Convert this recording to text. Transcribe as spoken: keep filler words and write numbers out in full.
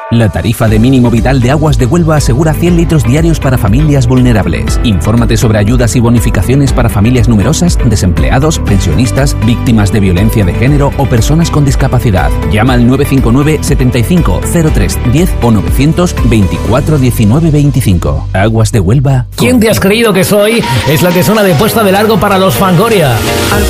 La tarifa de mínimo vital de Aguas de Huelva asegura cien litros diarios para familias vulnerables. Infórmate sobre ayudas y bonificaciones para familias numerosas, desempleados, pensionistas, víctimas de violencia de género o personas con discapacidad. Llama al nueve cinco nueve, setenta y cinco, cero tres, diez o novecientos veinticuatro diecinueve veinticinco. Aguas de Huelva. ¿Quién te has creído que soy? Es la que suena de puesta de largo para los Fangoria.